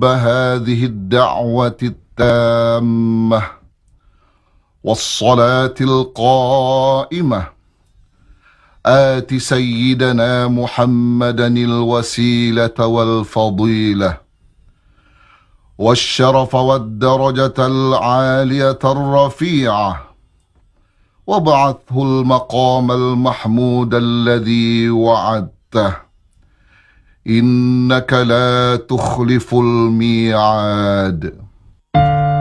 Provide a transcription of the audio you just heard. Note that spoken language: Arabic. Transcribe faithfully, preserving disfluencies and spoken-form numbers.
رب هذه الدعوة التامة والصلاة القائمة آت سيدنا محمدا الوسيلة والفضيلة والشرف والدرجة العالية الرفيعة، وابعثه المقام المحمود الذي وعدته، إنك لا تخلف الميعاد.